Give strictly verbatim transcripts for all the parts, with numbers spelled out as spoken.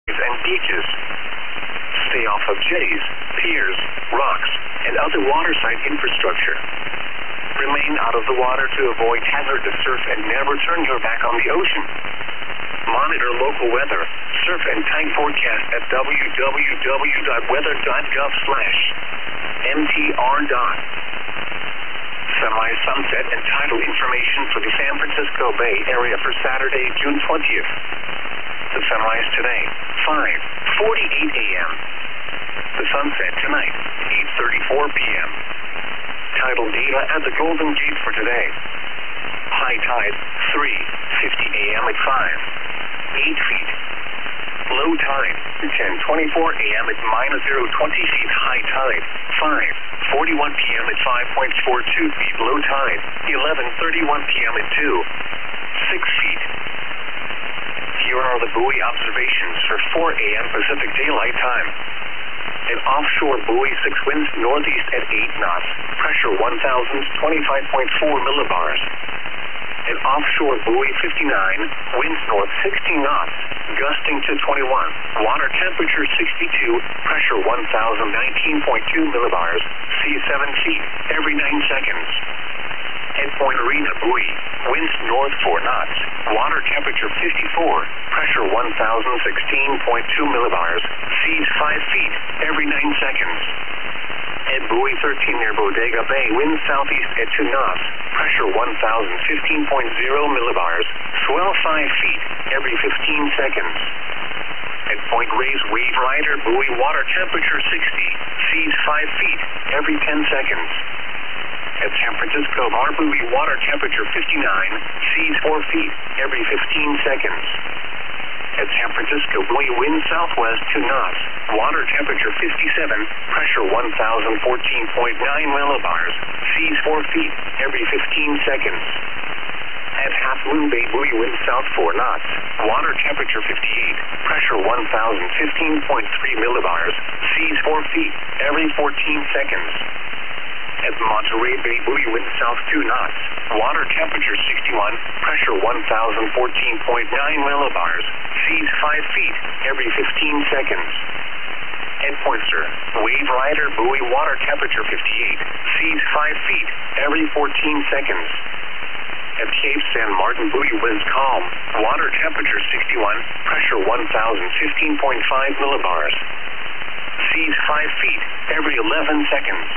and beaches. Stay off of jetties, piers, rocks, and other waterside infrastructure. Remain out of the water to avoid hazardous surf and never turn your back on the ocean. Monitor local weather, surf and tide forecast at w w w dot weather dot gov slash m t r. Semi-sunset and tidal information for the San Francisco Bay Area for Saturday, June twentieth. The sunrise today, five forty-eight a m The sunset tonight, eight thirty-four p m Tidal data at the Golden Gate for today. High tide, three fifty a m at five, eight feet. Low tide, ten twenty-four a m at minus zero twenty feet. High tide, five forty-one p m at five point four two feet. Low tide, eleven thirty-one p m at two, six feet. Here are the buoy observations for four a m Pacific Daylight Time. An offshore buoy, six winds northeast at eight knots, pressure one thousand twenty-five point four millibars. An offshore buoy, fifty-nine, winds north sixteen knots, gusting to twenty-one, water temperature sixty-two, pressure one thousand nineteen point two millibars, sea seven feet, every nine seconds. Endpoint Arena buoy, winds north four knots, water temperature fifty-four, pressure one thousand sixteen point two millibars, seas five feet, every nine seconds. Ed buoy thirteen near Bodega Bay, winds southeast at two knots, pressure one thousand fifteen point zero millibars, swell five feet, every fifteen seconds. At Point Reyes Wave Rider buoy, water temperature sixty, seas five feet, every ten seconds. At San Francisco Bar buoy, water temperature fifty-nine, seas four feet, every fifteen seconds. At San Francisco buoy, wind southwest two knots, water temperature fifty-seven, pressure one thousand fourteen point nine millibars, seas four feet, every fifteen seconds. At Half Moon Bay buoy, wind south four knots, water temperature fifty-eight, pressure one thousand fifteen point three millibars, seas four feet, every fourteen seconds. At Monterey Bay buoy, wind south two knots, water temperature sixty-one, pressure one thousand fourteen point nine millibars, seas five feet, every fifteen seconds. Endpoint Sur, Wave Rider buoy, water temperature fifty-eight, seas five feet, every fourteen seconds. At Cape San Martin buoy, winds calm, water temperature sixty-one, pressure one thousand fifteen point five millibars, seas five feet, every eleven seconds.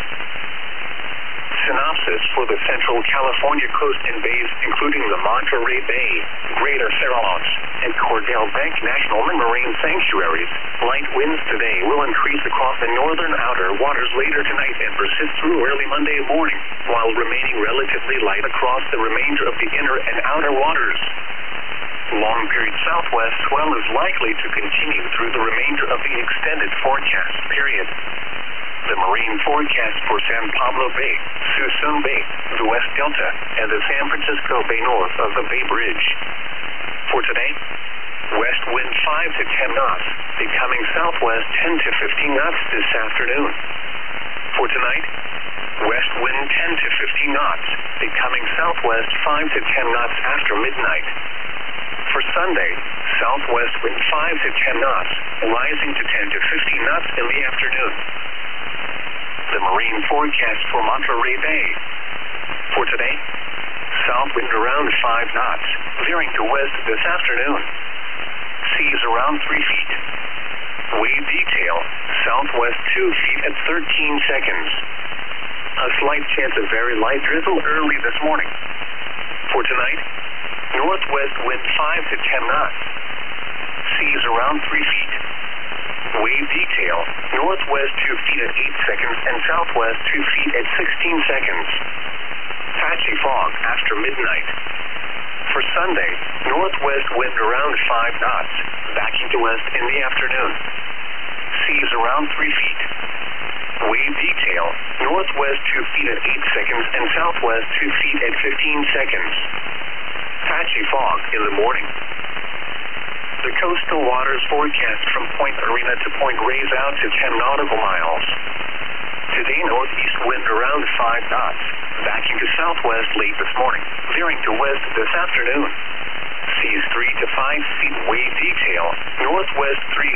Synopsis for the Central California coast and bays, including the Monterey Bay, Greater Farallones, and Cordell Bank National Marine Sanctuaries. Light winds today will increase across the northern outer waters later tonight and persist through early Monday morning, while remaining relatively light across the remainder of the inner and outer waters. Long period southwest swell is likely to continue through the remainder of the extended forecast period. The marine forecast for San Pablo Bay, Suisun Bay, the West Delta, and the San Francisco Bay north of the Bay Bridge. For today, west wind five to ten knots, becoming southwest ten to fifteen knots this afternoon. For tonight, west wind ten to fifteen knots, becoming southwest five to ten knots after midnight. For Sunday, southwest wind five to ten knots, rising to ten to fifteen knots in the afternoon. The marine forecast for Monterey Bay. For today, south wind around five knots, veering to west this afternoon. Seas around three feet. Wave detail, southwest two feet at thirteen seconds. A slight chance of very light drizzle early this morning. For tonight, northwest wind five to ten knots. Seas around three feet. Wave detail, northwest two feet at eight seconds and southwest two feet at sixteen seconds. Patchy fog after midnight. For Sunday, northwest wind around five knots, backing to west in the afternoon. Seas around three feet. Wave detail, northwest two feet at eight seconds and southwest two feet at fifteen seconds. Patchy fog in the morning. The coastal waters forecast from Point Arena to Point Reyes out to ten nautical miles. Today, northeast wind around five knots, backing to southwest late this morning, veering to west this afternoon. Seas three to five feet. Wave detail, northwest three